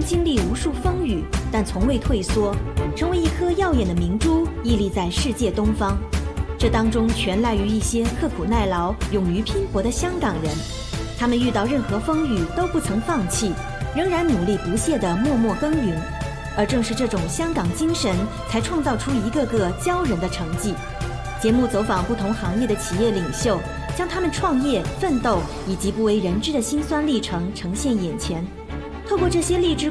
经历无数风雨，但从未退缩，成为一颗耀眼的明珠，屹立在世界东方。这当中全赖于一些刻苦耐劳、勇于拼搏的香港人，他们遇到任何风雨都不曾放弃，仍然努力不懈地默默耕耘。而正是这种香港精神，才创造出一个个骄人的成绩。节目走访不同行业的企业领袖，将他们创业、奋斗以及不为人知的辛酸历程呈现眼前。透过这些励志